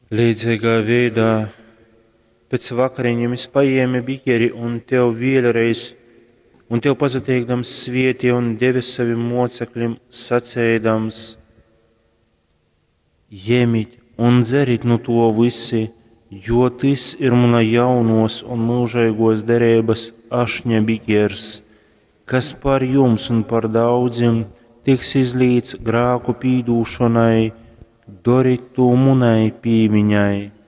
Līdzīgā veidā pēc vakariņiem es paņēmu biķeri un tev vēlreiz, un tev pazateikdams svieti un devis saviem mocekļiem sacēdams: Ņemiet un dzeriet no to visi, jo tas ir mana jaunos un mūžīgos derības ašņa biķers, kas par jums un par daudziem tiks izlīts grēku pīdūšanai, dariet to manai piemiņai.